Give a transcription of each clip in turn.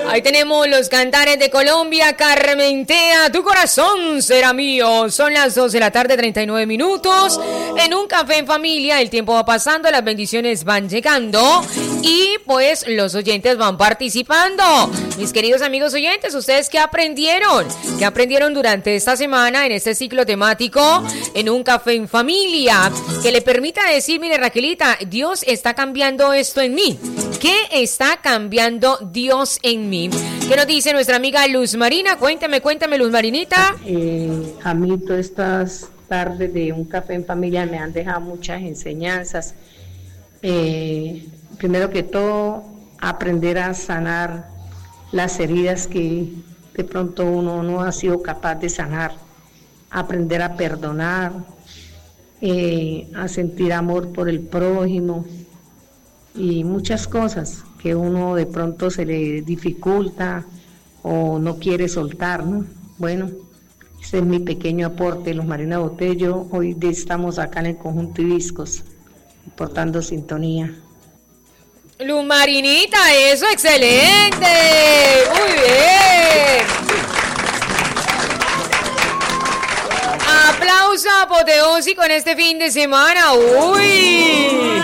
Ahí tenemos los cantares de Colombia. Carmentea, tu corazón será mío. Son las 2 de la tarde, 39 minutos. En un café en familia, el tiempo va pasando, las bendiciones van llegando y pues los oyentes van participando. Mis queridos amigos oyentes, ¿ustedes qué aprendieron? ¿Qué aprendieron durante esta semana en este ciclo temático en un café en familia? Que le permita decir, mire Raquelita, Dios está cambiando esto en mí. ¿Qué está cambiando Dios en mí? ¿Qué nos dice nuestra amiga Luz Marina? Cuéntame, Luz Marinita. A mí todas estas tardes de un café en familia me han dejado muchas enseñanzas. Primero que todo, aprender a sanar las heridas que de pronto uno no ha sido capaz de sanar. Aprender a perdonar, a sentir amor por el prójimo y muchas cosas que uno de pronto se le dificulta o no quiere soltar, ¿no? Bueno, ese es mi pequeño aporte, Luz Marina Botello. Hoy estamos acá en el conjunto Hibiscos, portando sintonía. Luz Marinita, eso, excelente, muy bien. Aplauso apoteósico en este fin de semana, uy.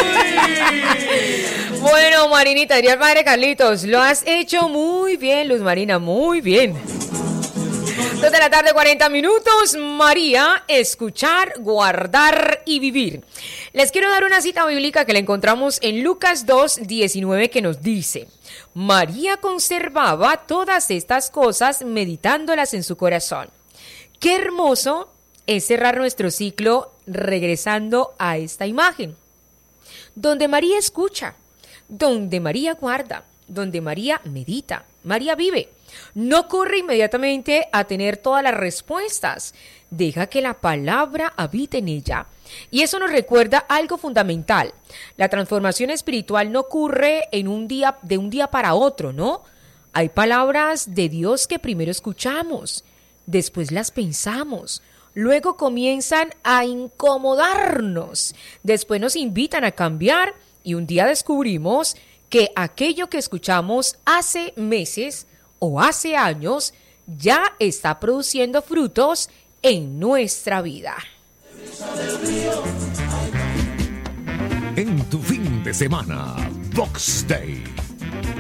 Bueno, Marinita, diría el padre Carlitos, lo has hecho muy bien, Luz Marina, muy bien. 2 de la tarde, 40 minutos. María, escuchar, guardar y vivir. Les quiero dar una cita bíblica que la encontramos en Lucas 2:19 que nos dice: María conservaba todas estas cosas meditándolas en su corazón. Qué hermoso es cerrar nuestro ciclo regresando a esta imagen, donde María escucha, donde María guarda, donde María medita, María vive. No corre inmediatamente a tener todas las respuestas. Deja que la palabra habite en ella. Y eso nos recuerda algo fundamental. La transformación espiritual no ocurre de un día para otro, ¿no? Hay palabras de Dios que primero escuchamos, después las pensamos, luego comienzan a incomodarnos, después nos invitan a cambiar y un día descubrimos que aquello que escuchamos hace meses o hace años ya está produciendo frutos en nuestra vida. En tu fin de semana, Box Day.